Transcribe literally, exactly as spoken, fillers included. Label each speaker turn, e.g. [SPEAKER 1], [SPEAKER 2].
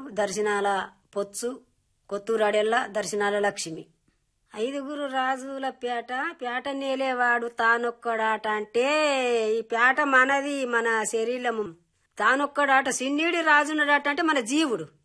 [SPEAKER 1] దర్శనాల పొత్సు, కొత్తూరాడెల్ల దర్శనాల లక్ష్మి. ఐదుగురు రాజుల పేట, పేట నేలేవాడు తానొక్కడాట అంటే ఈ పేట మనది, మన శరీరము. తానొక్కడాట సిన్నీడి రాజున్నాడట అంటే మన జీవుడు.